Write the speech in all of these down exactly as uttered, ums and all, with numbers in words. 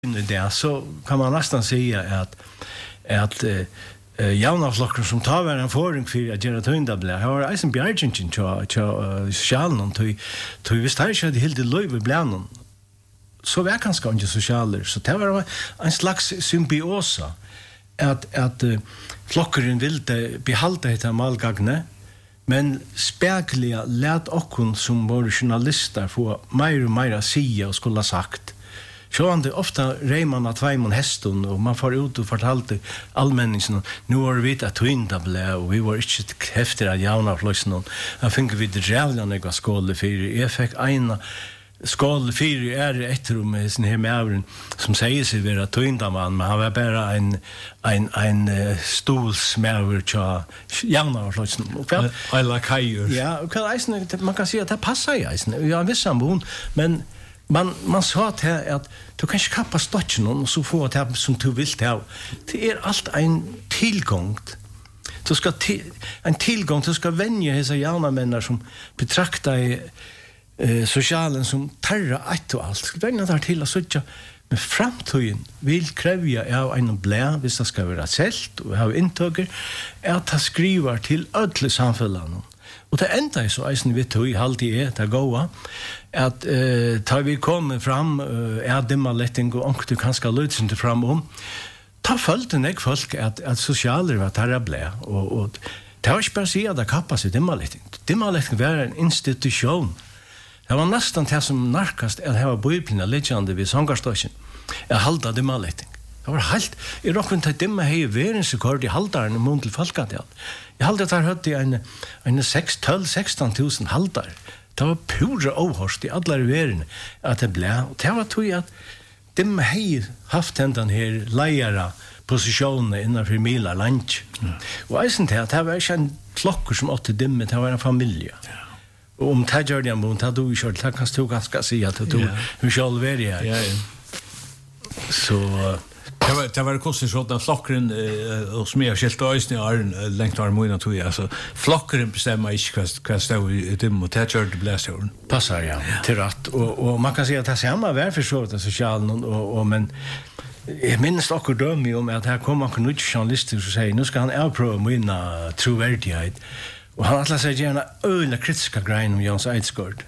i det så kan man nästan säga att att uh, javnaflokker som tar var en forring for at gjøre tøyndabla. Her var eisen bjergingen til sosialen, til hvis det ikke hadde helt i løy ved blænen, så var kanskje ikke sosialer. Så det var en slags symbiosa at, at uh, flokkeren ville behalde etter malgagne, men spekliga lät okkun som våre journalister få mer og mer sige og skulle ha sagt. Så han det ofta reiman av tveimån hestun, og man får ut og fortalte allmenningen, nu var vi at tøyndabla, og vi var ikke krefter av jauna fløysen, da fikk vi det rævlig negva skåle fyrir. Jeg fikk eina skåle fyrir er etter med sin her mævren, som sier seg være tøyndamann, men han var bare en, en, en uh, stolsmæver til jauna fløysen. Eila kajur. Ja, og eisen, man kan si at det passer i eisen, ja, en viss ambon, men Man, man sa til at du kan ikke kappa stotchen og så få det som du vil til. Det er alt en tilgång. Du skal til, en tilgång, du skal vennje disse jævna menner som betrakter eh, sosialen som tarra ett og alt. Du skal vennje der til å søtja. Men framtøyen vil krevja av en blæ, hvis det skal være selt og ha inntøkker, at det skriver til ødle samfunnene. Og det enda er så eisen vi tog i halvtid er det gåa, at uh, da vi kom fram, uh, er dimmaletting og ångte kanskje lødsinte fram om, da følte jeg folk at, at sosialer var tarra ble, og, og det var ikke bare å si at det kappas i dimmaletting. Dimmaletting var en institusjon. Det var nesten det som narkast at det var bøyplina lidjande ved sangarstøsjen, jeg halda dimmaletting. Det var helt, jeg råkken til dimma hei verensekord i haldaren i mån til folkatel. Jeg halde at der høtte en, en tolv sexton tusen haldar. Det var pura overhørst i alle verene at det ble. Og det var tog at dimma hei haft hendan her leiara posisjonene innenfor mila land. Ja. Og eisen til at det var ikke en flokker som åtte dimma, det var en familie. Ja. Og om det gjør det en mån, det du ikke hørt, det kan du ganske si at du ikke alver her. Ja, ja. Så... Det var det var kostar så att flockren och smer skilt ösn är längt var myna tog alltså flockren bestämmer inte kvast kvast i dem och täcker det bläser. Passar ja till rätt och och man kan säga att det samma var för så att socialen och och men jag minns också drömmer om att här kommer en ny journalist som säger nu ska han avprova mina trovärdighet och han alla säger gärna öla kritiska grejer om Jans Eidsgård.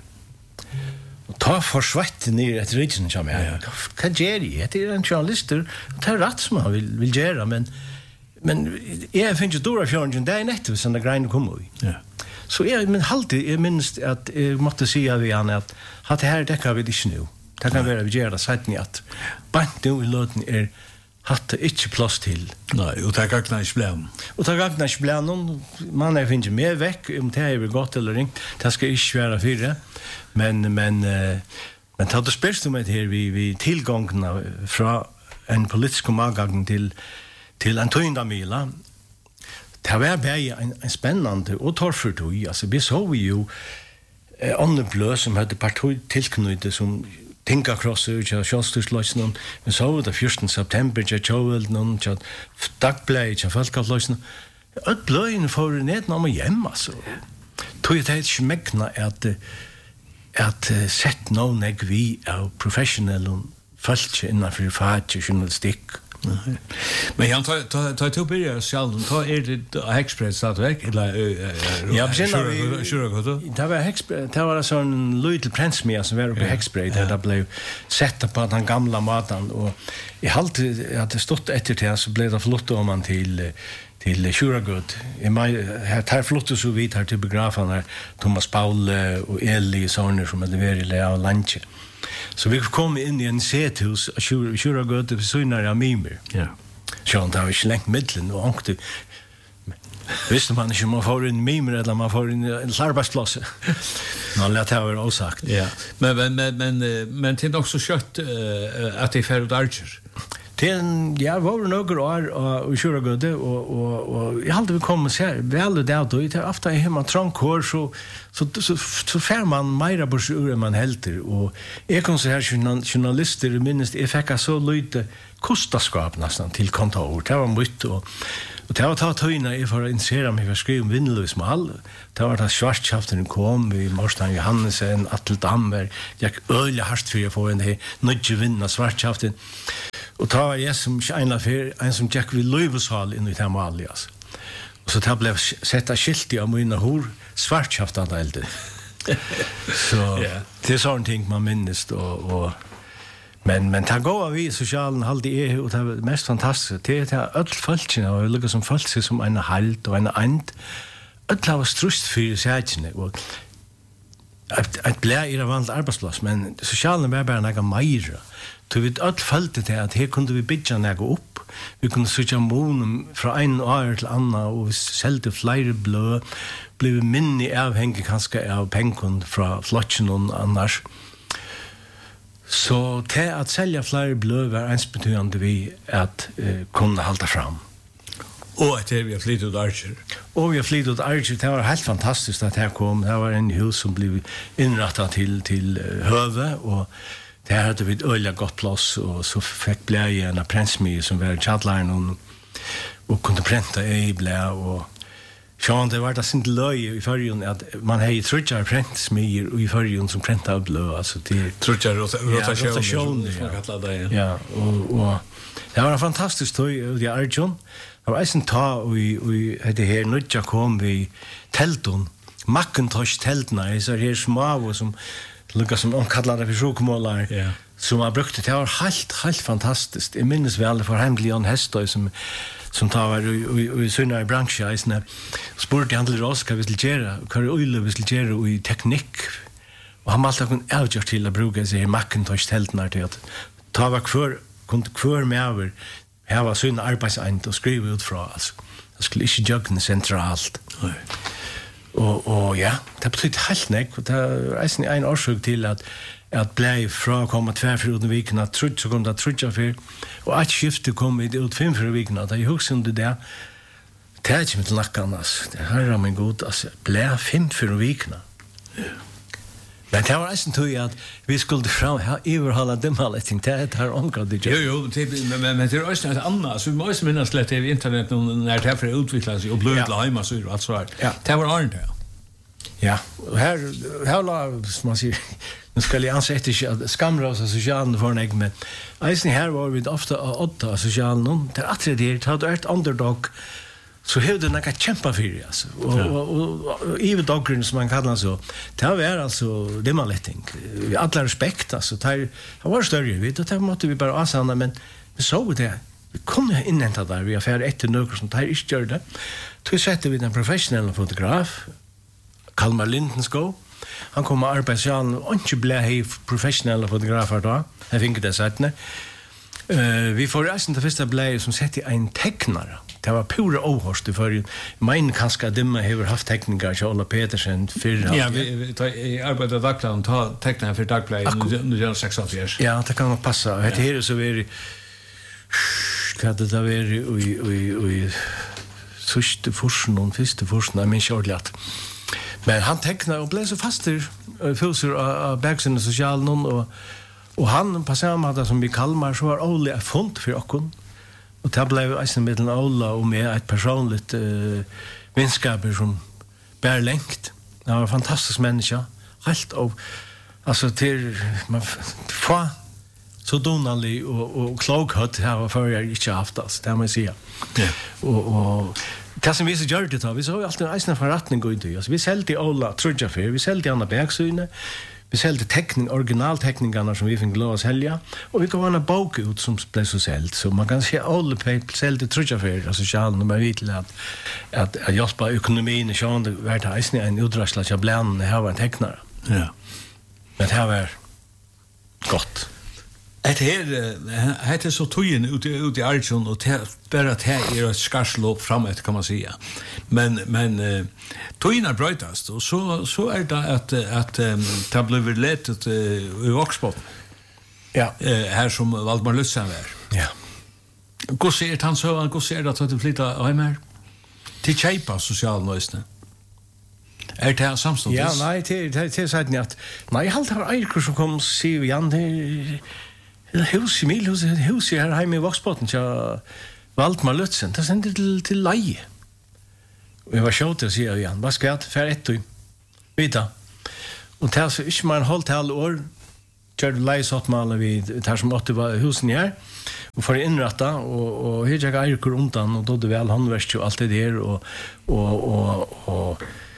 Ta forsvett ner ett region som jag kan göra det är en journalister ta rätt som han vill vill göra men men jag finns ju dåra fjärden där netto sen det grind kommer i ja så är men halt jag minns att jag måste säga vi han att att det här det kan vi inte nu det kan vara vi gör det sätt ni att bant nu i låten är hatt inte plats till nej och ta gagna i blän och ta gagna i blän man är finns mer veck om det är gott eller inte det ska inte vara fyra men men uh, men tar det spärst med här vi vi tillgångarna från en politisk magagn till till en tøyndamila. Det var bara en, en spännande och torrförtog alltså vi såg ju eh, andra blö som hade parti tillknytte som Tinka cross ut ja sjølvstyrsløsnen men så det første september ja Joel non ja dagblad ja folkaløsnen alt bløyen for net når man hjem altså tog jeg det smekna at at sett noen jeg vi av professionell og folk innenfor fag journalistikk. Men han tar tar tar to börja själv tar är det Hexpress att väck eller ja precis vi sure det var Hexpress det var sån Little Prince med som var på Hexpress där det blev sett på den gamla maten och i halt att det stått efter det så blev det flott om man till till Shuragod. I mig här flott så vidt här till begrafarna Thomas Paul och Eli Sonner som hade varit i av lunch. Så vi kom in i en sethus och köra gå till synar av mimer. Ja. Så han tar ju längt middelen och åkte. Visste man inte om man får en mimer eller man får en, en larbetsklasse. Man lät det vara osagt. Ja. Men men men men men det är också kött uh, att det är färd Archer. Den ja var några år och köra gode och och och jag hade vi kommer så väl där då det ofta är hemma trankor så så så så fär man mera på ur man helter och jag kan så här journalister minst jag fick så lite kostaskap nästan till kontor det var mycket och och det var tagit höjna i för att intressera mig för skriva vindlös mal det var det svartskaften kom vi Morsten Johannesen Atle Dammer jag öliga harst för att få en det nödje vinna svartskaften och ta var jag som en för en som Jack vill Löweshall in i Tamalias och så det blev sätta skilt i om mina hor svartskaften eld så yeah. Det är sånt ting man minns och och Men men ta gå vi socialen halde är och det är mest fantastiskt det är öll folkina och lukka som folk som en halt og en and öll har strust för sætjene og at at blær i vant arbeidsplass men socialen er bare naga meira du vet öll følte det at her kunde vi bidja naga upp vi kunne søkja månen fra ein år til anna og vi selte flere blø blev minni avhengig kanskje av penkund fra flotjen og annars. Så det att sälja fler blöd var ensbetydande vi att uh, kunna halta fram. Och att vi har flyttat ut Archer. Och vi har flyttat ut Archer. Det var helt fantastiskt att det här kom. Det var en hus som blev inrättat till, till uh, höve och det här hade vi ett öliga gott plats och så fick blä en prensmie som var tjadlaren och, och kunde pränta i blä och Sean, det var det sin löj i förrjun att man har ju trutjar präntsmier i förrjun som präntar blå alltså till trutjar rotation ja, ja och och det var en fantastisk tøy i Arjun. Det var en ta och vi hade här nutja kom vi telton Macintosh teltna så här små som lukar som omkallade för sjukmålar ja som har brukt det var helt helt fantastiskt. Jag minns väl för hemligen hästar som som tar var i sunna i branschen isne spurte handel roska vi skulle göra kör öle vi skulle göra i teknik och han måste kun outgjort till att bruka sig Macintosh teltnar till att ta var kvar kunde kvar med över här var sunna arbetsamt och skriva ut från alltså det skulle inte jogga centralt och och ja det betyder helt nej och det är en orsak till att att bli fra komma två för under veckan att trutch så kom det trutcha för och att skifte kom det ut fem för veckan att jag husar det där tätt med lackarnas det här är min god alltså bli fem för veckan men det var nästan tog att vi skulle fram här överhålla dem alla ting det här onkel det jo jo men men det är också något annat så vi måste minnas lätt i internet när det här för utvecklas och blöd hemma så alltså det var arnt ja och här här la man säger nu ska jag ansätta sig att skamrosa socialen för en men eisen här var vi ofta åtta socialen där att det hade ett underdog så hade några kämpa för det alltså och even doggrun som man kallar så det var alltså demoletting vi alla respekt alltså det var större vet du det måste vi bara asanna men vi såg det vi kunde inhämta där vi affär ett några som tar inte gör det så sätter vi en professionell fotograf Kalmar Lindensko. Han kom med arbeidsjalen og ikke ble hei professionelle fotografer da. Jeg fikk det settene. Uh, vi får resten til første ble som sett i en teknare. Det var pure åhørst i forrige. Mein kanskje dimma har haft tekninger til Ola Petersen fyrre. Ja, vi, vi tar, i arbeidet av dagplanen ta tekninger for dagplanen nu gjør seks og fjers. Ja, det kan nok passe. Hette her så var det hva det da var i sørste forsen og første forsen. Jeg minns ordentlig at men han tecknar och blev så fast i fuser av bagsiden socialen och och han på samma sätt som vi Kalmar så var Olle fond för oss och det blev en mellan Olle och med ett personligt uh, vänskaper som bär längt. Han var en fantastisk människa helt och alltså till man få så donally och och klokhet här var för jag inte haft det där man ser. Ja. Och och det som vi så gjør det da, vi så alltid en eisende forretning gå ut i. Altså, vi selte Ola Trudjafer, vi selte Anna Bergsyne, vi selte tekning, originaltekningarna som vi fikk lov å selja, og vi gav en bok ut som ble så selt. Så man kan se Ola selte Trudjafer, altså sjalen, når man vet til at, at, at hjelpa økonomien i sjalen, det var det eisende en udrasla til blænen, det her var en teknare. Ja. Men det her var godt. Det här det så tojen ut ut i Arjun och bara att här är ett skarslop framåt kan man säga. Men men uh, tojen är brötast och så så är det att att um, det blir lätt att uh, i Oxford. Ja. Uh, här som Valdemar Lussan var. Ja. Gå ser han så, han går ser att du flyttar hem här. Till Chaipa social noise. Är det samståndes? Ja, nej, till till till så att nej, halt har Eirkur som kom se igen det hus i mil hus hus här hemma i Voxbotten så Valdemar Lutzen, det sände till till leje. Och jag var short att se igen. Vad ska jag för ett och vita. Och det så inte man hållt all år körde leje så att man vi där som åt var husen här och för inrätta och och hur jag Eirkur undan och då det väl handverk och allt det där och och och och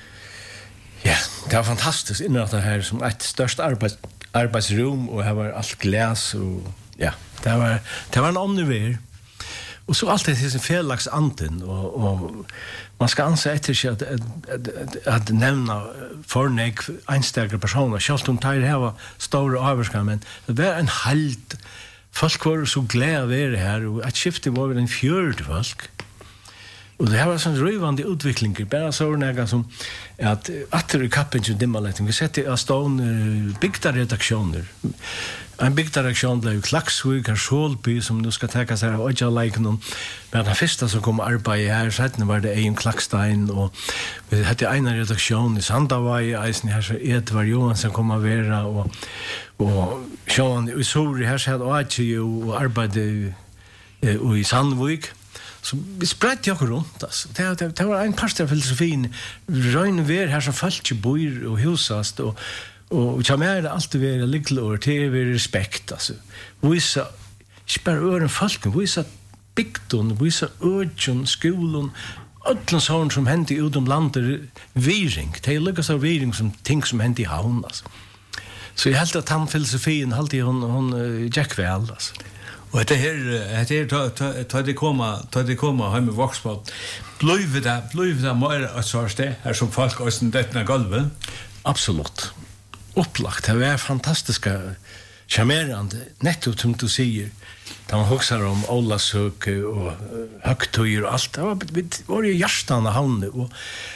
ja, det var fantastiskt inrättat här som ett störst arbets arbetsrum och här var allt glas och ja, det var det var en omnivär. Och så allt det är sin felaks anten och och man ska anse efter sig att att, att, att nämna förnägg enstaka personer självt om tar det var stora avskan men det var en halt folk var så glada över här och att skifte var en fjärde folk. Och det här var sån rövande utveckling bara så några som att att i kappen till dimmaletting vi sätter av stone bigta redaktioner. En bigta redaktion blev Klaxvik och Solby som nu ska ta sig av och like någon men den första som kom arbeta här sedan var det en Klaxstein och vi hade en redaktion i Sandavai Eisen här så Edvard Johansson kom att vara och och Sean Usuri här så hade och arbetade och i Sandvik. Så vi spredde jag runt alltså. Det, det, det var en parst av filosofin. Røyne ver här som folk bor och husast och och jag menar alltid vara little or till respekt alltså. Visa spär ören folk, visa bygden, visa urgen skolan. Allt sånt som hände ut om landet viring. Det är lukas av viring som ting som hände i havn alltså. Så jag helt att han filosofin alltid hon hon Jack väl alltså. Och det här det är ta det komma ta det komma hem i Voxbotten. Blöv det blöv det mer att sorts det här som folk och sen detta golvet. Absolut. Upplagt. Det var fantastiska charmerande netto som du säger. De huxar om Olasök och högtöjer och allt. Det var var ju hjärtan och havn och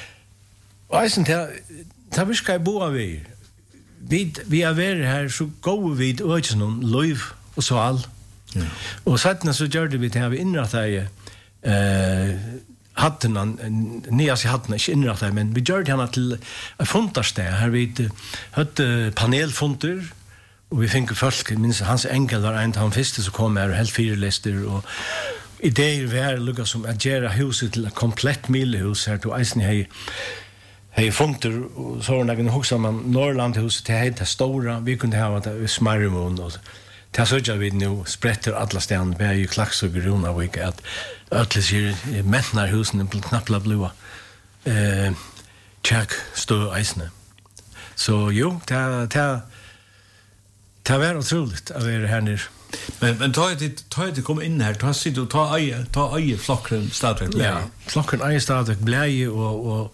och sen det det vi ska bo av vi. Vi vi är väl här så går vi ut och någon löv och så all. Ja. Och sedan så gjorde vi det här vi inrättade eh hatten en nyas hatten inte inrättade men vi gjorde henne till en fontarstad här vi hade panelfonter och vi fick folk minst hans enkel var en han första så kom här helt fyra lister och idéer var lukka som att göra huset till ett komplett millhus här till Eisen hej hej fonter och så när vi huxar man Norrlandhuset det heter stora vi kunde ha det smarrimon och det så jag vid nu spretter alla sten bär ju klax och gröna och att alla ser mättnar husen på knappla blåa eh check stå isne så jo det det det var otroligt att vara här nere. Men men ta det ta det kom in här ta sig då ta eje ta eje flocken stadväg blä. Ja, flocken eje stadväg blä och och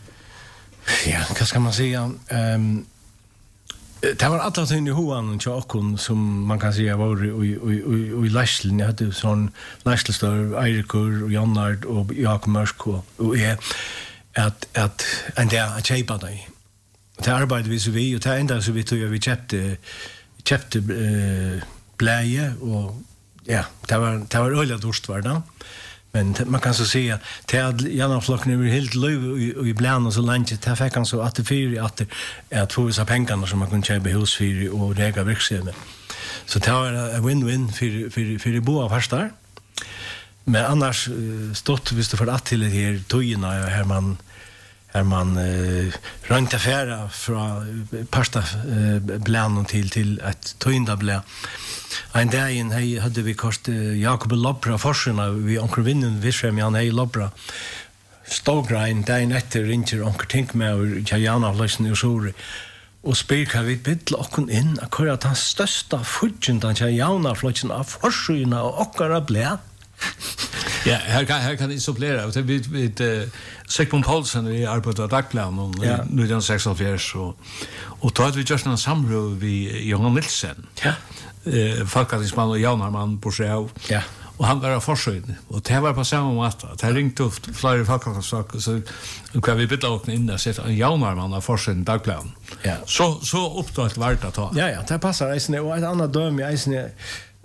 ja, vad ska man säga ehm det var alla ting i hoan och chokon som man kan säga var och och och i Läslen jag hade sån Läslestor Eirikur och Jannard och Jakob Mörsko och är att att en där att chapa dig. Det arbetade vi så vi och det ända så vi tog vi köpte köpte eh blöje och ja det var det var öliga dorst var det. Men man kan så säga att Janne flocken över helt löv och i blän och så länge det fick han så att det fyr att att få vissa pengarna som man kunde köpa hus för och rega verksamhet. Så det var en win-win för för för de boa första. Men annars stått visst det för att till det här tojna här man här man eh, rönt affärer från pasta eh, blän till till ett tojnda blä. En dag in hej hade vi kost Jakob Lobra forsarna vi onkel vinnen visrem han hej Lobra stogrein dag efter ringer onkel tänk med och Jana lösen och så och spelka vi bitte och in akkurat hans största fudgen den Jana flöchen av forsarna och okkara blä. Ja, här kan här kan det supplera och vi vi Sigmund Paulsen vi arbetar dagplan och nu den sextioåtta och och då hade vi just en samråd vi Johan Nilsen. Ja. Eh Falkatinsman och Janarman på sjö. Ja. Och han var försöjd och det var på samma måte att han ringde upp flera Falkatinssaker så kan vi byta åkna in där sätta en Janarman av försöjd dagplan. Ja. Så så uppstått vart att ta. Ja ja, det passar isen och ett annat döm i isen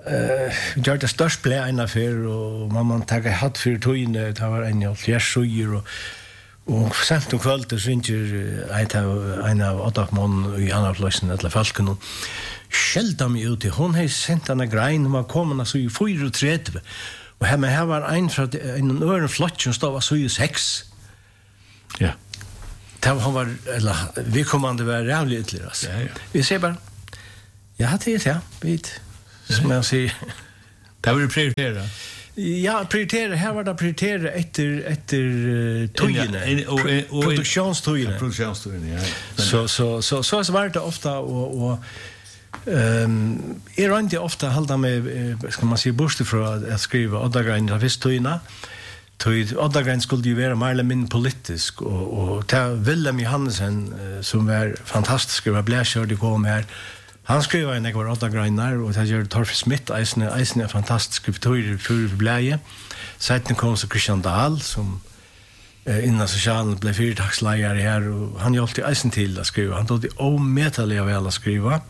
eh gör det störst blä en affär och man man tar hatt för tojen det var en av fjärssuger och och sent och kvällt så ringer ett av en av åttamån i andra platsen eller falken och skälta mig ut i hon har sent en grein om att komma så i fyra trettio och här med här var en från en ören flott som stod så i sex. Ja. Det var han var eller vi kommande var jävligt ytterligare. Ja, ja. Vi ser bara. Ja, det är det. Vet. Som jag säger. Det vill prioritera. Ja, prioritera. Här var det prioritera efter efter uh, tojene. Produktionstojene. Produktionstojene, ja. Så så så så så var det ofta och och ehm är det inte ofta hålla med ska man säga bort för att skriva Oddagrein av historia. Tog Oddagrein skulle ju vara mer eller mindre politisk och och ta Willem Johansen som var fantastisk och bläschör det kom här. Han skrev en ekvar Oddagreinar och det gör Torf Smith eisne eisne fantastisk historier för bläje. Sedan kom så Christian Dahl som eh, innan socialen blev fyrdagsleiare här och han hjälpte eisen till att skriva. Han tog det ometaliga väl att skriva.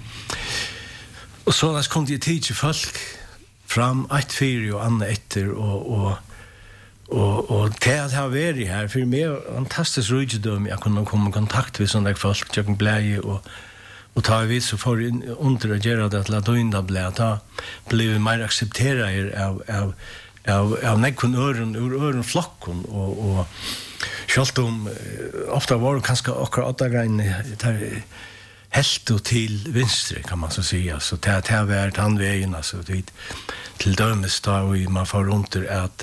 Och så där kom det tid folk fram ett fyra och andra etter och och och och det har varit här för mig fantastiskt rydom jag kunde komma i kontakt med sådana folk jag bläje och och tar vi så för under att göra det att låta in bli ta blir mer acceptera av av av av nekon öron ur öron flockon och och skalt om ofta var det kanske akkurat Oddagrein där helt och till vänster kan man så säga så det här var handvägen alltså det till dömes då vi man får runt att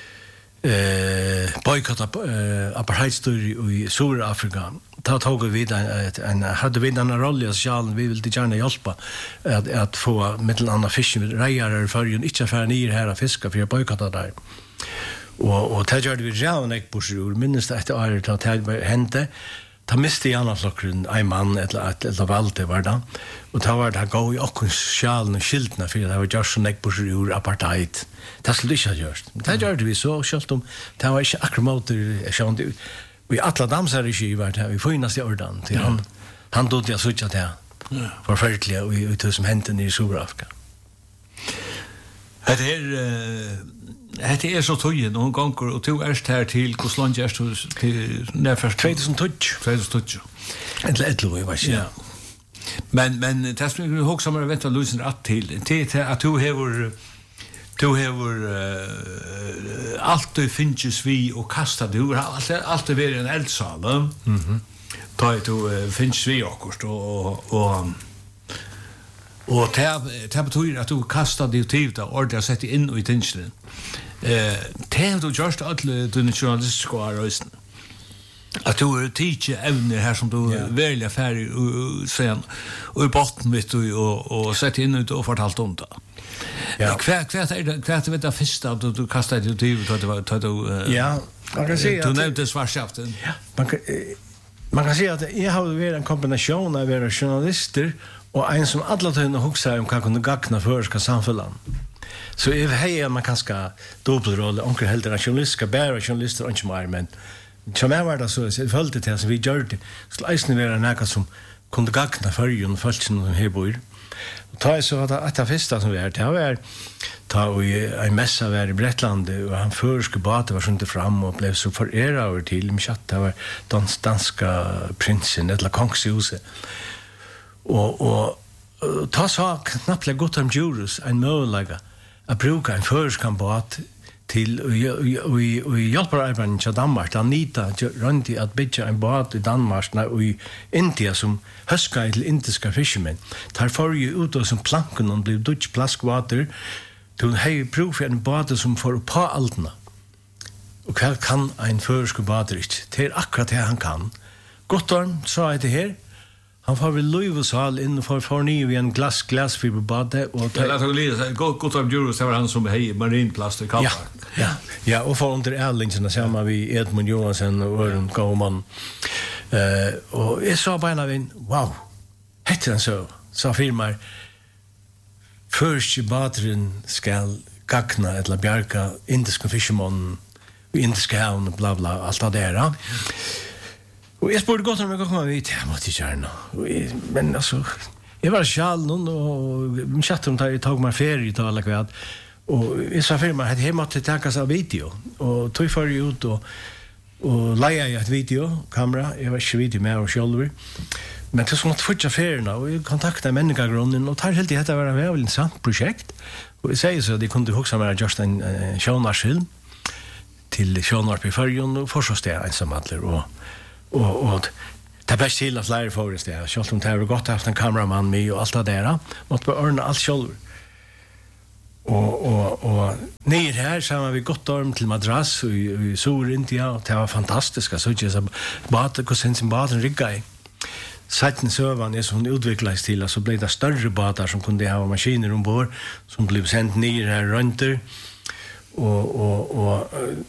eh boykotta eh apartheidstyre i Sydafrika. Ta tog vi en en hade vi en roll i socialen vi vill gärna hjälpa att att få mellan fisk rejare för ju inte för ner här att fiska för boykotta där. Och och det gjorde vi redan ett bursur minst att det är att det hände. Ta miste i andra flockren en man eller ett eller valde var det. Och ta var det gå i och sjalen och skiltna för det var just så nek bursur apartheid. Det skulle inte ha gjort. Det gjorde vi så skalt om det var inte akromoter sånt vi alla dansar i vart här vi finnas i ordan till han han då jag såg att det för förkliga och det som hände i Sydafrika. Det är det är så tojen någon gånger och tog erst här till Koslonjest till när först tjugohundratjugo Eller ett lov var ja. Men men det skulle vi också mer vänta lösen att till till att du har du har uh, allt du finns vi och kastar du har allt allt det är en eldsal. Mhm. Ta du finns vi också och och och det det betyder att du kastar det ut och ordet sätter in i tensionen. Eh det du just alla du journalistiska rösten. Att du teacher ämnen här som du yeah. väljer färg sen och i botten vet du och och sätter in ut och fortalt om det. Ja. Kvar kvar är det kvar vet jag först att du kastar det ut och det var att du ja, man kan se att du nämnde svartskaften. Ja, man kan man kan se att jag har varit en kombination av vara journalister och en som alla tydligen huxar om kan kunna gagna förska samhällen. Så är det man kanske dubbelroll onkel helt en journalistiska bära journalister och inte mer men som jag var det så jag följde det som vi gjorde skulle eisen vara något som kunde gagna förjun och folk som här bor. Och ta så att att det första som vi är det var ta och en mässa var i Bretland och han förska båt var inte fram och blev så förärad över till mig chatt det var dans danska prinsen eller kongshuset. Och och ta så knappt gott om jurors en möjliga att bruka en förskan båt till och i och i hjälpararbeten i Danmark Anita runt att bygga en båt i Danmark och i India som höska till indiska fishermen tar för ju ut och som planken och blir dutch plaskvater till hej prov en båt som får på altna och kvar kan en förska båt inte till akkurat det han kan Gottorm sa det här han får väl Louisville in för för ny i en glass glasfiberbad och det låter lite gott av Juros var han som hej marinplast i Kalmar. Ja. Ja. Ja, och för under Erlingsen så har vi Edmund Johansson och Örn Gåman. Eh och jag sa bara när wow. Heter han så? Så firmar först batterin ska gagna eller bjärka indiska fishermen indiska havn bla bla allt det där. Och jag spurgade gott om jag kom vid jag måste gärna. Men alltså jag var själv någon och min chatt om jag tog mig ferie till alla kväll. Och jag sa för mig att jag måste ta sig av video. Och tog för ut och och leja ett video, kamera. Jag var inte video med och själv. Men det skulle fortsätta ferierna och jag kontaktade människagrunden och tar helt i detta var ett väldigt intressant projekt. Och jag säger så att de kunde också med just en uh, Sjönarsfilm till Sjönar i Färjön och forsåsted ensamhandler och och och det bäst till att lära för det där. Själv om det har gått haft en kameraman med och allt det där. Måste bara ordna allt själv. Och och och ner här så har vi gått orm till Madras i, i Sur-India och det var fantastiska så just bad och sen sin baden rigga. Sätten servern är som utvecklades till så blev det större båtar som kunde ha maskiner ombord som blev sänd ner här runt och och och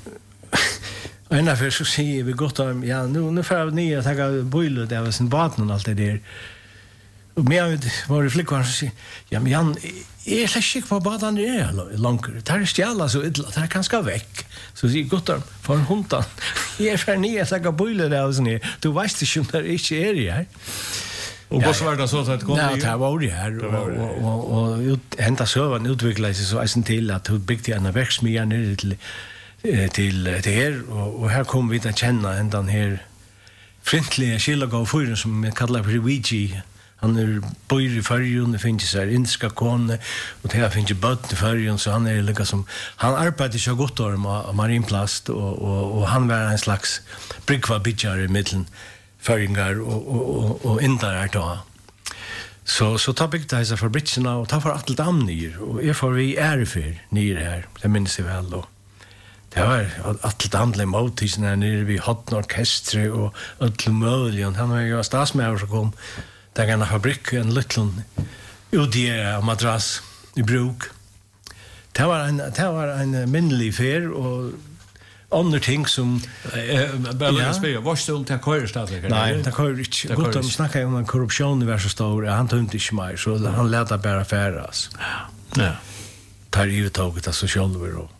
och ena för så ser vi gott om ja nu nu får vi ner att ta boiler där var sin båten och allt det där. Och mer var det flickor så säger ja men Jan är så skick på båten det är långt. Det är stjäla så det är ganska veck. Så det gott om för hundan. Jag får ner att ta boiler där och så ner. Du vet ju inte det är är här. Och vad var det så att det kom? Ja, det var det här och och och hämta servern utvecklades så är till att du byggde en verksmiljö ner till till det här och, och här kommer vi att känna en den här fräntliga skillagå fyren som vi kallar för Luigi. Han är bor i Färjön, det finns så här indiska kone och det här finns ju böt i Färjön så han är lika som han arbetar så gott då med marinplast och, och, och han var en slags bryggva bitjar i mitten Färjingar och, och, och, och indar då. Så så tar byggde dessa fabrikerna och tar för allt damm ner och är för vi är för ner här. Det minns jag väl då. Det var allt andliga motis när nere vi hade en orkester och allt möjligt. Han var ju stadsmävare som kom där en fabrik, en liten udgera madras i bruk. Det var en, det var en minnelig fer och andra ting som... Bara ja. Spela, var det om det körer stadsläkare? Nej, det körer inte. Gott om snackar om en korruption i värsta stor, han tog inte mer, så han lät det bara färras. Ja. Tar uttaget av socialver och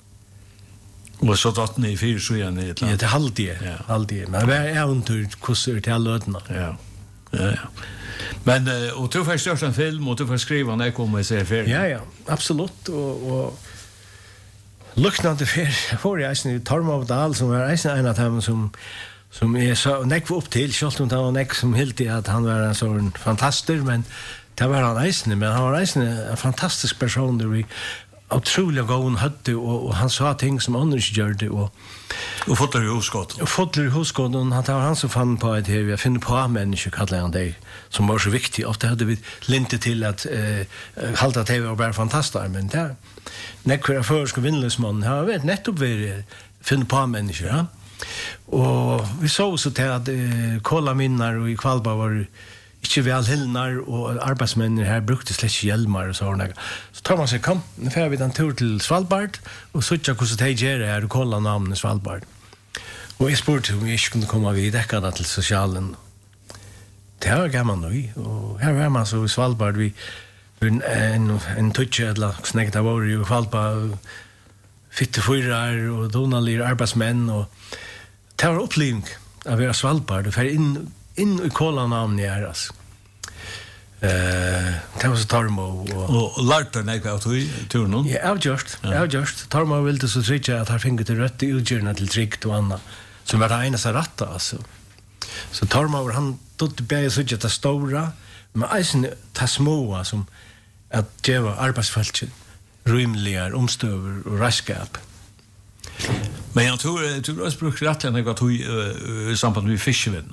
och så att ni fyr så igen i ett land. Ja, det halde jag. Ja. Halde men det är äventyr kurser till alla ödna. Ja. Ja, ja. Men uh, och du får största en film och du får skriva när jag kommer och ser färdig. Ja, ja, absolut. Och, och luktande för får jag sen Torma av Dal som var en av dem som som är så näck upp till själv om det var näck som helt i att han var en sån fantastisk men det var han ensam men han var ensam en fantastisk person där vi otroligt gåen hade och, och han sa ting som annars gjorde och och fotlar i huskott. Och fotlar i huskott och han tar han som fann på att vi finner på människor kallar han det som var så viktigt. Ofta hade vi linte till att eh, halta T V och bara fantastiskt men där näkvara förska vinnlösman har vet nettopp vi finner på människor. Ja? Och vi såg så till att eh, kolla minnar och i Kvalba var inte väl hillnar och arbetsmännen här brukte släck hjälmar och sådana. Så tar man sig, kom, nu får vi en tur till Svalbard och så tjocka hur det gör här och kolla namnen Svalbard. Och jag spurte om vi inte kunde komma vid däckarna till socialen. Det var gammal nu. Och här var man så i Svalbard vi en, en, en tutschädla snägt av år i Kvalpa fittefyrar och donalir arbetsmän och det var upplevning av våra Svalbard och för in in i kollanamn i äras. Eh, det var så Tormo och och Larter när jag tog turen. Ja, jag just. Jag just. Tormo ville så trycka att han fick det rätt utgörna till trick och annat som var det ena så rätta alltså. Så Tormo han tog bäge så att det stora men isen ta små som att ge arbetsfält rymliga omstöver och raskap. Men jag tror jag tror att brukar rätt när jag tog i samband med fiskevinn.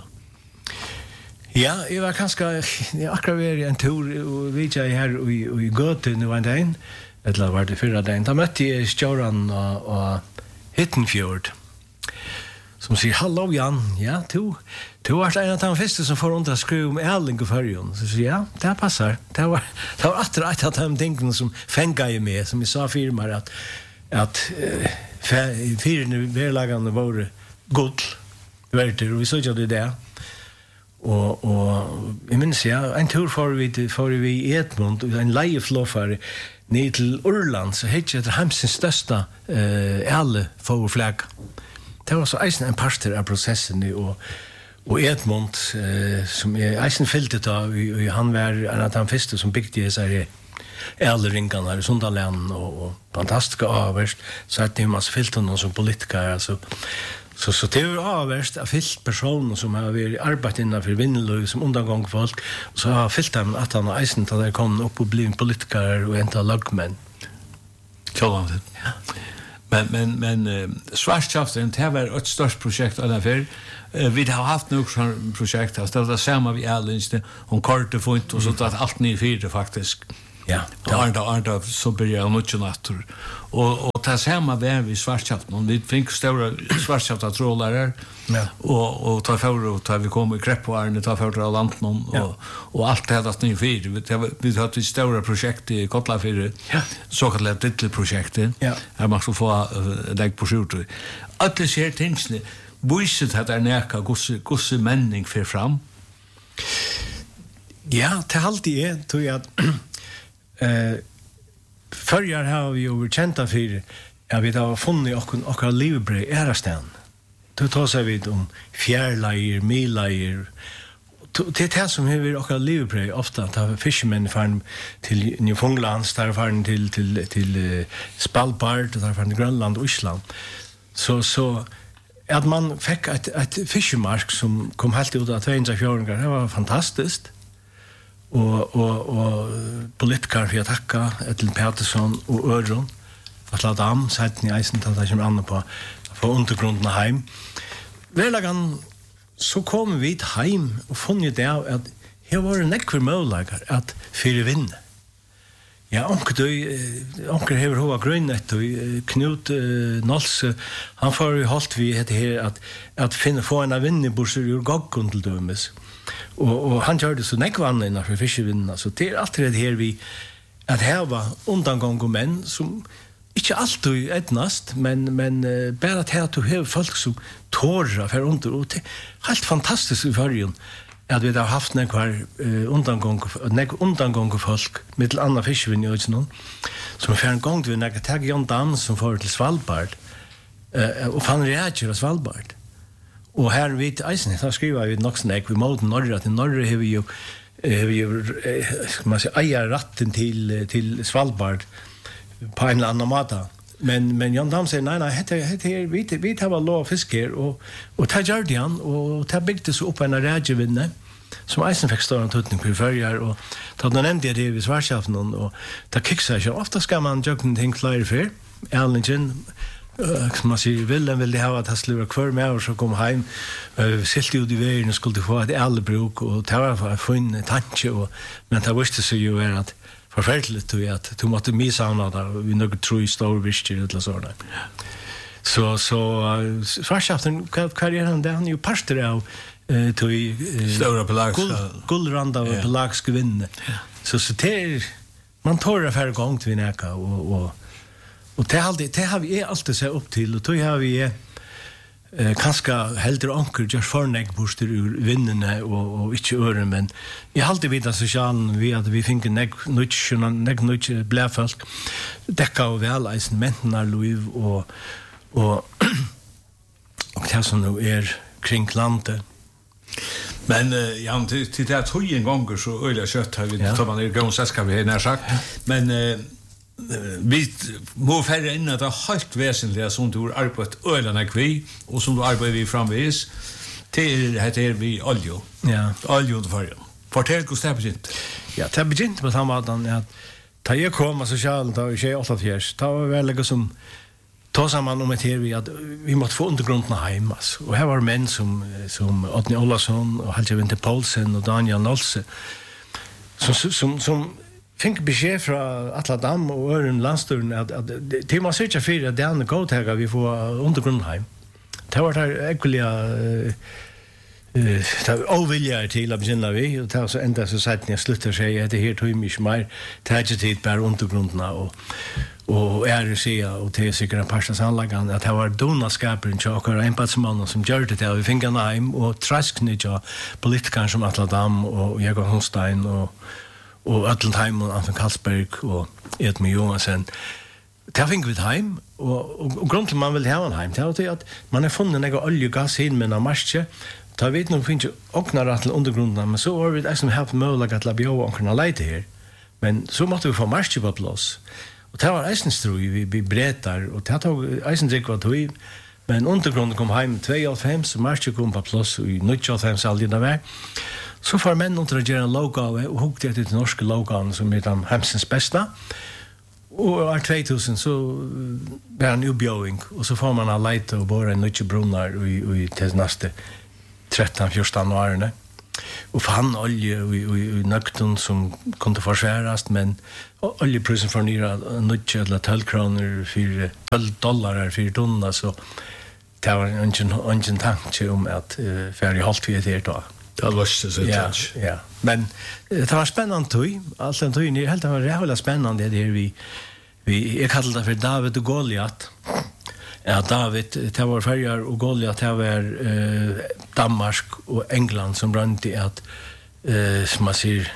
Ja, jag var kanske jag akkurat en tur och vi är här i i Göte nu en dag. Eller var det förra dagen. Då mötte jag Stjöran och, och Hittenfjord. Som säger, hallå Jan, ja, du, du var en av de första som får under skruv med Erling och Färjön. Så säger jag, ja, det passar. Det var, det var att ett av de tingene som fängade jag med, som jag sa firmar, att, att uh, fyrne verlagande var god. Och vi såg det där. Och och jag minns ja en tur för vi för vi i Edmund en lejefloffare ner till Urland så heter det Hamsens största eh alla fågelfläck. Det var så isen en pastor av processen och Och Edmund eh, som är eisen fyllt då och han var en av de första som byggde så här äldringarna i Sundaland och, och fantastiska avvärst så att det är massa fyllt någon som politiker alltså så så det är avvärst av fyllt personer som har varit arbetat innanför vinnelög som undangång folk och så har fyllt dem att han eisen till där kom upp och blivit politiker och inte lagmän. Klar. Ja. Men men men uh, Svartskaften det var ett stort projekt alla för uh, vi har haft några sån projekt alltså det samma vi alla inte om kartor får inte och så att allt ni fyra faktiskt. Ja, det är det är det så börjar mycket natur. Och och ta samma vär vi Svartskaften och vi fick stora Svartskafta trollare. Ja. Och och ta för och ta vi kommer i Kreppvarne ta för att landa någon och ja. Och allt det här att ni fyra vi vi hade ett stora projekt i Kotlafyr. Ja. Så kallat litet projekt. Ja. Här måste få lägg på skjut. Alla ser tingsne. Visst att det näka gosse gosse männing för fram. Ja, till alltid är tror jag att eh förjar har vi ju känt för jag vet har funnit och och livbre är stan. Då tar sig vid om fjärlager, milager. Det är det som vi och livbre ofta att fishermen fan till Newfoundland, där fan till till till Svalbard och där från Grönland och Island. Så så att man fick ett ett fiskemark som kom helt ut av tvåhundrafjorton, det var fantastiskt. Och och och politiker för att tacka Ellen Petersson och Örron att låta dem sätta i isen till det som andra på för undergrunden hem. Välagan så kom vi hem och funnit det att här var en ekvar möjlighet att fyra vinna. Ja, onkel du onkel har hoa grönet och Knut Nals han får ju halt vi det här att att finna få en vinnarbuss ur goggon till dömes. Och och han gjorde så nekvann innan för fiskevinna så det är allt det här vi att här var undangång och män som inte alltid etnast men men uh, bara att här du har folk som tårar för under och det helt fantastiskt i förrjun att vi har haft en kvar uh, undangång nek undangång folk med andra fiskevinna och sånt som för en gång vi när tag Jan Dam som får till Svalbard uh, och fann reagerar Svalbard. Och här vid eisen så skriver vi nog snack vi mot norra till norra har vi ju har vi ju man säger äger rätten till till Svalbard på en annan mata. Men men Jan Dam säger nej nej det det vi vi har lov fiske och och ta Jordan och ta byggde så upp en rägevinne som eisen fick stora tutning på förjar och ta den ända det vi Svartskaften och ta kicksa så ofta ska man jocken tänk flyr för Erlingen Uh, man säger Wilhelm vill det ha att han skulle vara kvar med och så kom hem uh, silt ut i vägen och skulle få ett äldrebruk och det var för en tanke och men det visste sig ju är att förfärligt att du måste missavna där vi nog tror i stor visst eller så där. Så så uh, Svartskaften karriären där han ju pastor av uh, till uh, stora pelags guldranda och pelags vinna. Så så det man tar det för gång till näka och och och det har det har vi alltid sett upp till och då har vi eh kanske helder onkel just för neck booster ur vinnene och och inte ören men jag har alltid vet att socialen vi att vi finner neck nutch och neck nutch blärfolk täcka och väl isen mennar Louis och och och det som nu är kring landet. Men uh, ja, till, till det att höjen gånger så öliga kött har vi tar man i gång så ska vi när sagt men uh, vi må färre in att det är helt väsentligt som du har arbetat öarna kvi och som du arbetar vi framvis till heter vi olja. Ja. Olja och färgen. Fortell hur det begynte. Ja, det begynte med samma att att ta jag komma socialt då i åtta fjärs. Ta väl som ta samman om det här vi att vi måste få undergrunden hemma. Och här var män som som Otni Olason och Helge Winter Paulsen och Daniel Nolse. Så som som Fink besked från Atladam och Ören landsturen att att det måste söka för att den godtaga vi får undergrundheim. Det var där ekviliga eh det ovilja till att börja vi och ta så ända så sätt ni slutar sig att det här tog mig mer tragedi bara undergrundna och och är det se och det är säkert en pastas anlagan att det var donaskapen och chockar en patsman som gjorde det vi fick en heim och trasknija politiker som Atladam och Jakob Holstein och och Atlantheim och Anton Karlsberg och Edmund Johansson. Det fick vi hem och och, och grund till man vill ha en hem. Det är att man har funnit några olje och gas in med en marsche ta vet nog finns ju också rätt till undergrunden, men så har vi det som har möjlighet att labia och kunna lite här. Men så måste vi få marsch på plats. Och det var eisenstrui vi vi bretar och det tog eisendrick var tog. Men undergrunden kom hem två och fem så marsch kom på plats i nitton aldrig där. Så får män under att göra en logo och hugga det till norska logon som är de hemsens bästa. Och år tvåtusen så var en uppbjudning och så får man alla lite och bara en nytt brunnar i i till nästa tretton fjorton åren. Och fann olje och i nökton som kunde försväras, men oljeprisen för nyra nytt eller tolv kronor för tolv dollar för tunna, så det var ingen ingen tanke om att uh, färdig halt vi det då. Det var så ja, ja. Men det var spännande tog. Allt den tog ni helt var rätt spännande det vi vi jag kallar det för David och Goliat. Ja, David, det var färjar och Goliat, det var eh, Danmark och England som brann till att eh, som man säger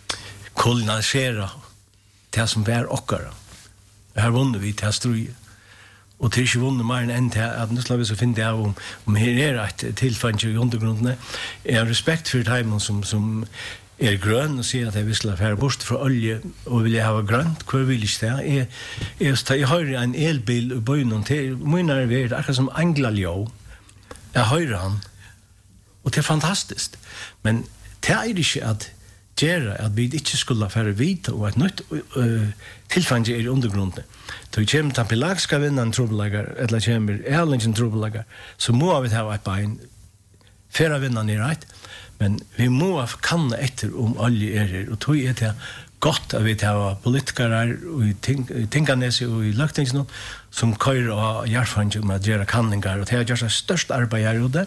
kolonisera det som var åkare. Här vunnit vi till ströj. Och till inte vunnit mer än till att nu ska vi så finna det om, om här är ett tillfälle i undergrunden. Jag har respekt för timon som, som är grön och säger att jag vill slå färre bort för olje och vill jag ha grönt, hva vill jag det? Jag, jag, jag har en elbil i bøynen til, min er det akkurat som Anglaljå. Jeg hører han. Og det er fantastisk. Men det er ikke at gjøre at vi ikke skulle færre vite og et nytt uh, tilfænd er i undergrunden. Så vi kommer til pelagiska vinna en trobelager, eller kommer erlingen trobelager, så må vi ha et bein færre vinna i rett. Men vi må kanna etter om olje er her, og tog er det godt at vi tar politikere i Tinganes og i Løgtingsen som kører og hjertfange om at gjøre kanninger, og det har gjort det største arbeid her ute.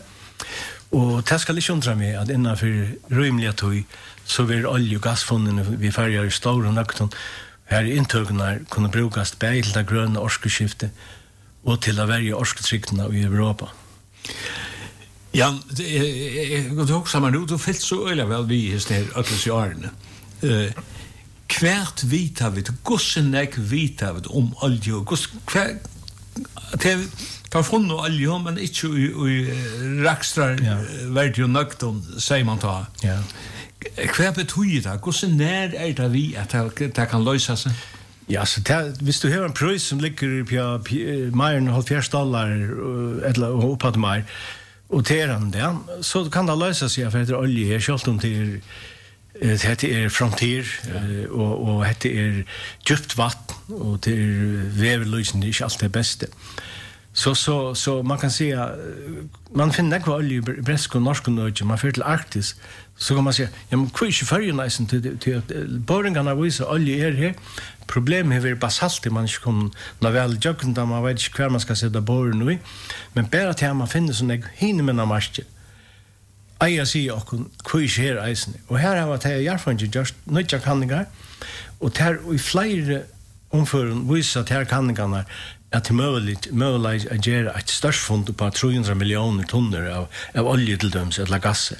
Og det skal ikke undre meg at innenfor rymlige tog så vil olje- og gassfondene vi ferger i store nøkton her i inntøkene kunne brukes begge til det grønne orskeskiftet og til å være orsketryktene i Europa. Ja, jeg kan også sammen ut, du fyllt så øyelig vel vi i stedet øtles i årene. Uh, hvert vita vi, hvordan jeg vita vi om olje, hvordan, det har funnet olje, men ikke i, i rakstrar ja. Verdig og nøgton, sier man ta. Ja. Hva betyr det? Hvordan nær er det vi at det, det kan løse seg? Ja, så det, hvis du har en pris som ligger på mer enn halvfjerds dollar, eller opphatt mer, och teran där så kan det lösa sig för att olje är skalt om till det är frontier och och det är djupt vatten och det är väverlösning, det är inte allt det bästa. Så så så man kan säga man finner kvar olje bresk och norsk och norge, man för till Arktis så kan man säga ja men kvar är för nice till till boringarna visar olje är här. Problemet är basalt man inte kan när väl joggen där man vet inte kvar man ska sätta boren nu, men bara till man finner såna hinner med marschen. Jag ser och kvar här isen och här har varit jag från just nödja kanningar och där i flera omfören visar att här kanningarna att det möjligt möjligt att göra ett störst fond på trehundra miljoner tonner av, av olje till döms eller gas.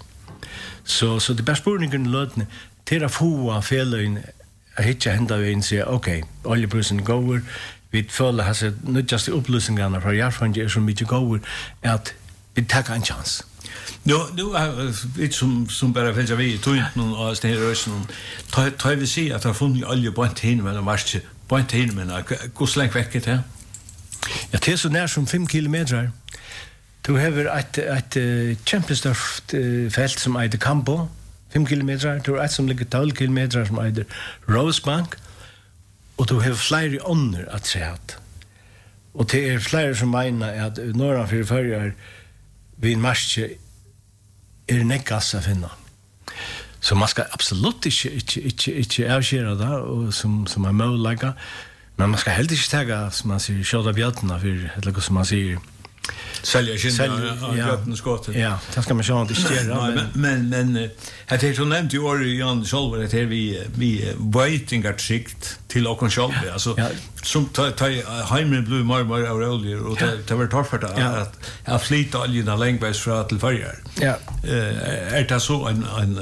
Så så det bästa spårningen lödne till att få felöjn jag hittar hända vi in säga okej, oljeprisen går vi följer har sett nödjaste upplösningarna för järfond är så mycket går att vi tar en chans. Nu nu är det som som bara vill jag vi tog inte någon av den här rösten. Ta ta vi se att har funnit olje på en tin men vart på en tin men hur länge vecket det? Ja, det är så nær som fem kilometer. Du har ett ett uh, kämpestort uh, fält som heter Campo, fem kilometer. Du har ett som ligger tolv kilometer som heter Rosebank. Och du har flera ånder att säga att. Och det är flera som menar att norra för förr vid marsche är näckas att finna. Så man ska absolut inte inte inte inte avskära det och som som är möjligt. Men man ska helt inte täga som man säger köra bjältarna för eller som man säger sälja skinna av bjältarna skottet. Ja, det ska man köra inte stära men men men det är så nämnt ju år Jan Scholver det är vi vi waiting at sikt till och Scholver alltså som ta ta hemmen blue marmor och olje och det det var torrt att att flyta oljan längvägs från till förr. Ja. Eh är det så en en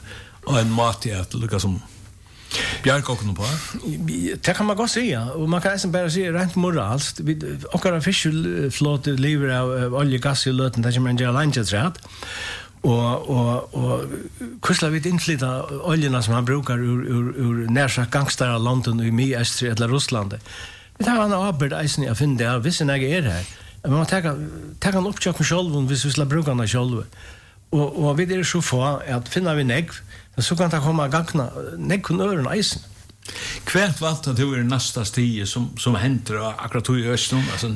en mat att lucka som Björk och på. Det kan man gott säga och man kan nästan bara säga rent moraliskt och våra fiskflåt lever av olje gas i löten där man gör lunch rätt Och och och kusla vid inflyta oljerna som han brukar ur ur ur nära gangstara London i Miestri eller Ryssland. Det har han arbetat eisen jag finner det visst när jag är här. Men man tar tar han upp chocken själv och visst skulle bruka den själv. Och och vi det är så få att finna vi negg så kan det komma gangna negg kun ören eisen. Kvärt valt att det är nästa stige som som händer akkurat i östen alltså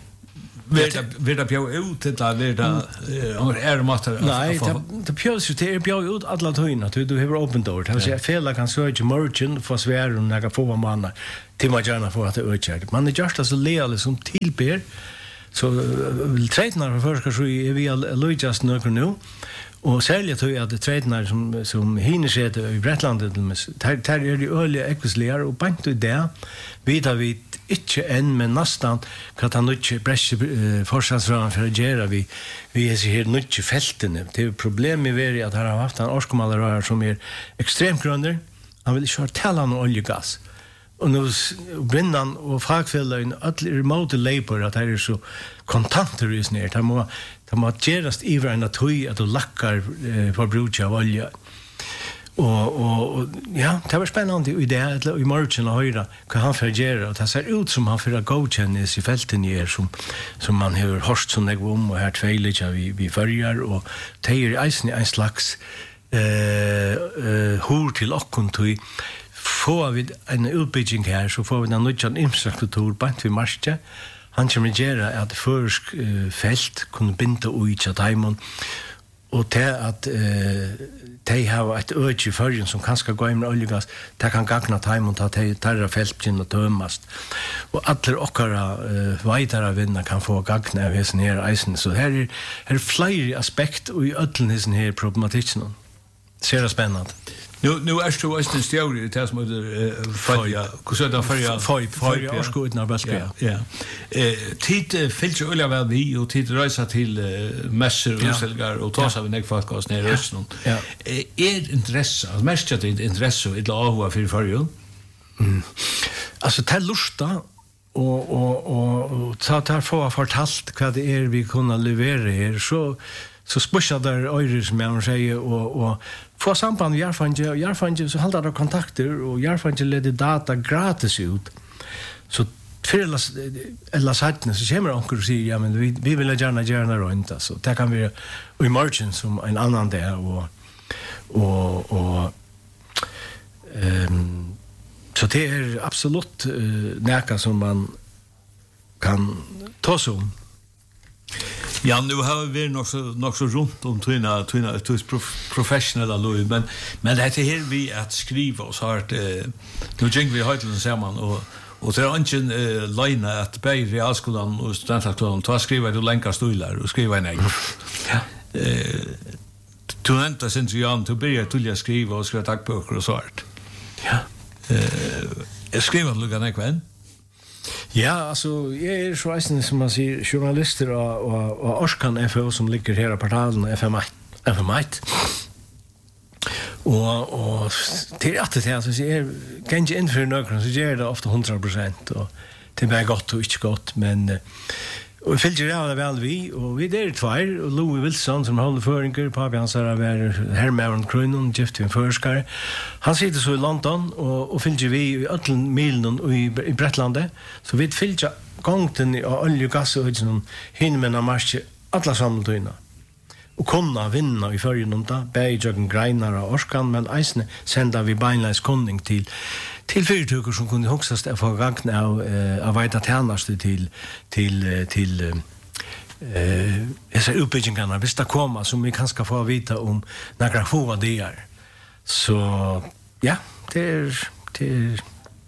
Verda verda bjau ut eller verda om är matar. Nej, det pjörs ju det bjau ut alla tøyna. Du du har open door. Det vill fela kan söka merchant för svär och några få mannar till man gärna får att det ökar. Man är just så leal som tillber. Så vill trädna för förska så är vi just några nu. Och särskilt tror jag att det trädnar som som hinner i Bretlandet där där är det öliga ekvislear och bankt ut där. Vi tar vi inte än men nästan kan han inte bräscha forskningsrön för att göra vi vi är så här mycket fälten. Det är problem med det att han har haft en årskommalrör som är extremt grunder. Han vill köra tälla någon oljegas. Och nu brinnan och fagfällen att remote labor att det är så kontanter is ner. Det må det må gerast över en toy att lackar för bruka av olja. Och och ja, det var spännande i det att i marchen och höra kan han förgera och det ser ut som han för att godkännas i fälten i er som som man har hört som det om och här tvåliga vi vi följer och tejer isen en slags eh eh hur till och kontor får vi en utbygging här så får vi en ny infrastruktur på vi marsche han kommer göra att försk uh, fält kunna binda ut till Diamond och det att uh, de har ett öde i förrän som kanske går in med oljegas det kan gagna Diamond att de tar fältgen och dömast och alla åkara uh, vidare vinnar kan få gagna av hessen här isen så här är, här är flera aspekt och i ödlen hessen här problematiken ser det spännande. Nu nu är det ju en story det som det följa hur så där följa följa och skott när väl ska. Ja. Eh tid fällt ju väl vi och tid resa till mässor och säljar och ta sig en podcast ner i Östern. Är intresse, mest att det intresse ett lag för förju. Mm. Alltså ta lusta och och och ta ta få fortalt vad det är vi kunna leverera här så så spushar där öres med man säger och och få samband med Jarfanje och Jarfanje så håller det kontakter och Jarfanje lägger data gratis ut så för eller sätten så kommer onkel och säger ja men vi vi vill gärna gärna runt så där kan vi i margin som en annan där och och och ehm så det är absolut uh, näka som man kan ta sig om. Ja, nu har vi nog så nog så runt om tvinna tvinna till professionella loj men men det är här vi att skriva oss har det nu tänker vi höjt den samman och och det är ingen uh, line att bei realskolan och studentskolan ta skriva du länkar stolar och skriva en egen. Ja. Eh du inte sen så jag till börja till skriva och skriva dagböcker och sånt. Ja. Eh jag skriver lugna en kväll. Ja, alltså jag är så isen som man säger journalister och och och Orskan F O som ligger här på portalen F M ett F M ett. Och och det är att det är så ser kan ju inför några så gör det ofta hundra procent och det blir gott och inte gott men och vi fyller det väl vi och vi där två och Louis Wilson som håller föringar på hans är var Herman Cronin gift en forskare. Han sitter så i London och och fyller vi i alla milen och i, i Bretlandet så vi fyller gångten i olje gas och sån hinmen mars alla samltyna. Och kunna vinna i förrjun om det, bägen greinar och Orskan, men eisne senda vi beinleis kunding till till fyrtukker som kunde hoksast få gagna av uh, av veita tjänster till till uh, till eh uh, dessa utbyggingarna visst det komma som vi kanske få vita om några få dagar. Så ja, det är det är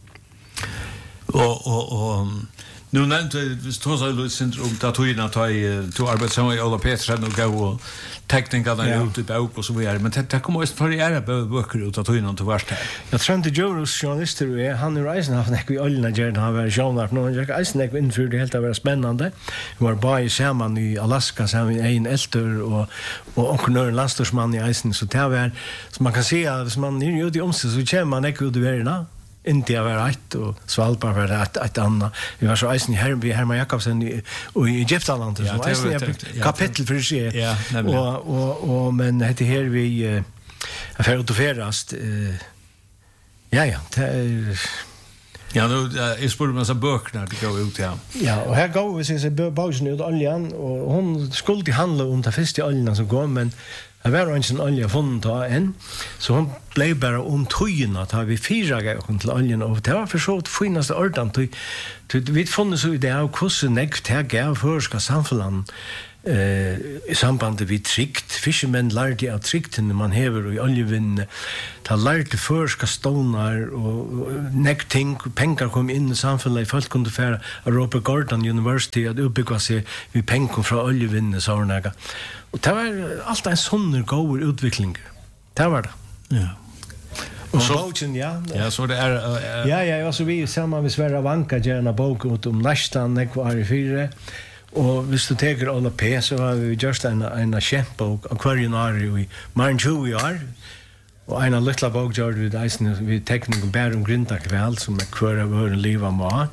och och och nu nämnde vi stod så lite om tatuina ta i to arbetssamma i Ola Petersen och gå och teknikerna ja. Ut i bok och så vidare men det kommer just för era böcker ut tatuina till vart här. Jag tror inte Joros journalister är han i reisen har näck vi alla gärna har varit journal för någon jag är näck inför det helt var spännande. Vi var bara i samman i Alaska så vi en äldre och och onkel landstorgsman i isen så där var så man kan se att man är ju ute i området så kommer man näck ut i världen. India var ett och Svalbard var ett ett annat. Vi var så eisen i Herm, vi Herman Jakobsen i och i Egyptaland så Ja, eisen det är var- ja, kapitel för sig. Ja, nämligen. Och och och men det här vi eh affär utoferast eh ja ja, det är Ja, nu är spår man så böcker det går ut ja. ja, och här går vi så bausen ut oljan och hon skulle handla om det första oljan som går men det var inte en olja funnet da än så hon blev bara om tøyene da vi fyra gav til oljen og det var for så finaste ordan vi funnet så i det av hvordan jeg det gav førska samfunnet eh i samband med trygt fishermen lærte av trygten man hever i oljevinnene ta lærte førska stonar og nek ting pengar kom inn i samfunnet folk kunne fære av Robert Gordon University at uppbygga seg vi pengar fra oljevinnene så var og det var alt en sånn god utvikling det var det Ja. og så- boken ja Ja, så det är uh, Ja, ja, alltså vi samman med Sverre Vanka gärna bok ut om nästan när kvar i fyra. Och hvis du tänker alla P så har vi just en en kämpbok av Aquarianario i Marn tjugo år. Och en lilla bok gjorde vi där vi teknik och bär om grinta kväll som är kvar över en liv av mat.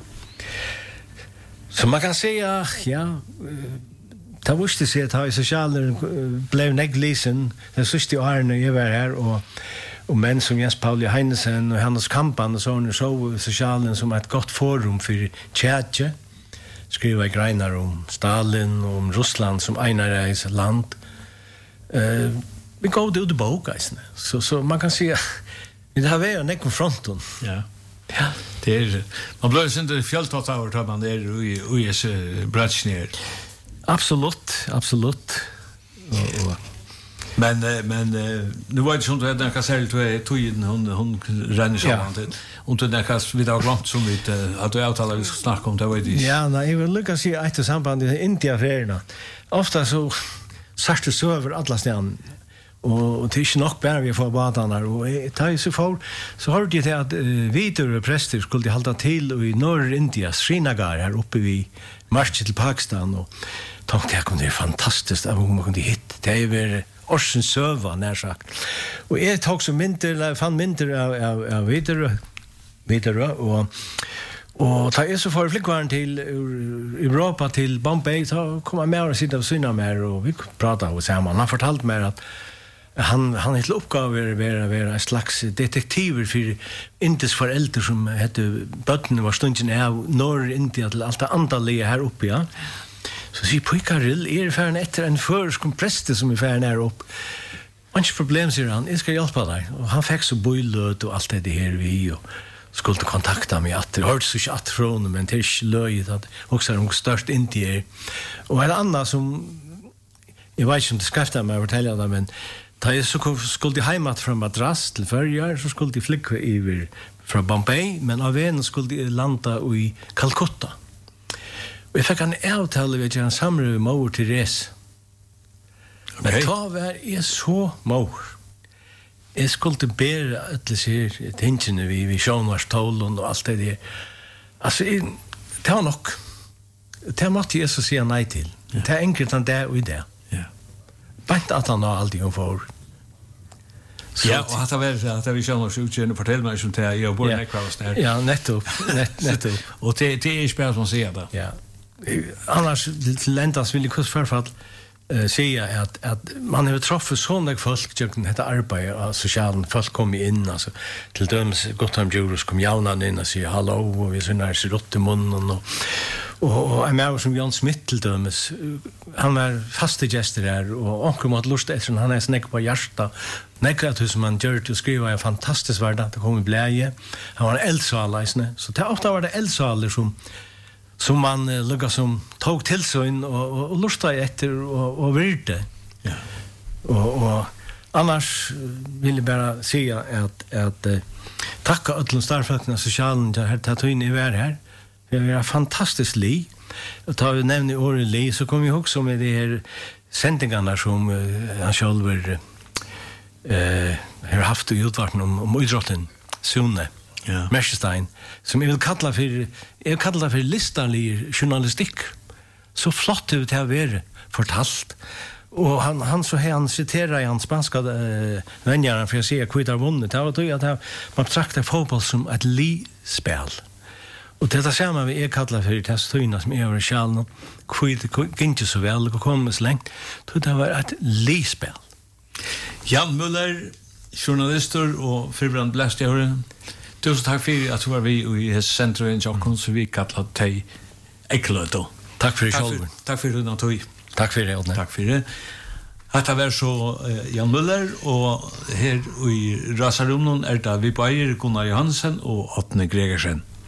Så man kan säga ja, det visste sig att ha i sociala blev neglisen den sista åren när jag var här och och män som Jens Pauli Heinesen och Hannes Kampan och såna så socialen som ett gott forum för tjätje skriva greiner om Stalin och om Ryssland som enareis land eh vi går ut i boken så så man kan säga det har vi en konfronton ja. ja Det är man blir inte fjälltott över att man är i i är bratschner. absolut absolut och, och Men eh, men eh, nu var det sånt att den kan säga att tojen hon hon ränner så Ja. långt. Och den kan vi då glömt som vi att du avtalar vi ska snacka om det var det. ja, nej, jag vill lycka sig ett samband i India-ferierna. Ofta så sagt det så över alla ställen. Och, och det är inte nog bara vi får badarna. Och det är så för så har det att uh, vidare präster skulle hålla till i norr India, Srinagar här uppe vid marsch till Pakistan. Och tänkte jag kunde det är fantastiskt att man kunde hit. Det är väl Orsen söva när sagt. Och jag tog så mindre fann mindre av av, av vidare vidare och och ta är så för flickvärn till Europa till Bombay så kommer med och sitta och syna med och vi pratar och samman. Han fortalt mig att han han är till uppgåva vara vara en slags detektiv för Indies föräldrar som hette Button var stunden av norr India till allt andra här uppe ja. Så sier Pojkarill er færen etter en førskom preste som er færen her opp. Mange problem, sier han, jeg skal hjelpe deg. Og han fikk så bøyløt og alt det her vi, og skulle kontakta meg atter. Hørte så ikke atter fra henne, men det er ikke løyet at også er hun størst indier. Og en annen som, jeg vet ikke om det skriftet meg å fortelle det, men da jeg så skulle de heimat fra Madras til Førjar, så skulle de flikke over fra Bombay, men av en skulle de landa i Calcutta. Og jeg fikk en avtale ved en samrøve mor til res. Men Okay. ta var jeg så mor. Jeg skulle bære alle sier tingene vi, vi sjånvarstålen og alt det der. Altså, jeg, det var nok. Det måtte jeg så si nei til. Det er enkelt enn det og i det. Ja. Bant at han har alltid hun får. Ja, och att det var att vi känner oss utgående fortell mig som det jag bor i Nekvalas där. Ja, nettopp. Net, nettopp. Och det det är spel som säger det. Ja. Annars till ländas vill jag kurs förfall eh säga att att man har träffat såna folk som detta arbete av sociala folk kommer in alltså till döms Gottham Juros kom jaunan in och säger hallå och vi så när sig rott i munnen och och och är som Jan Smith till döms han var faste gäster där och onkel mot lust efter han är snäck på hjärta nekrat hur som man gör till skriva är fantastiskt värda att komma bläje han var en eldsal så det ofta var det eldsaler som som man uh, lukka som tog til seg og, og, og lusta etter og, og virte. Ja. Og, og annars vil jeg bare si at, at uh, takka öllum starfalkna sosialen til her tatuin i vær her. Vi er fantastisk li. Og ta vi nevne året li, så kom vi også med de her sendingarna som uh, han sjálfur uh, har haft i utvarten om, om idrotten, Sune. Ja. Merstein, som jeg vil kalla for, jeg vil kalla det for listanlig journalistikk. Så flott det har vært fortalt. Och han han så här han citerar i hans spanska äh, vänjaren för jag ser kvitt har vunnit. Det var då att man betraktar fotboll som ett li-spel. Och det ser man vi är kallar för det stöna som är över själva. Kvitt gick så väl och kom så långt. Då det var ett li-spel. Jan Müller, journalister och Firbrand Blästjäre. Tusen tack för att du var vi i centrum i Jokkon så vi kallar dig Eklöto. Tack för det själv. Tack för det Natoi. Tack för det, Odne. Tack för det. Hatta var så uh, Jan Müller och här i Rasarumnon är det vi på Gunnar Johansen och Åtne Gregersen.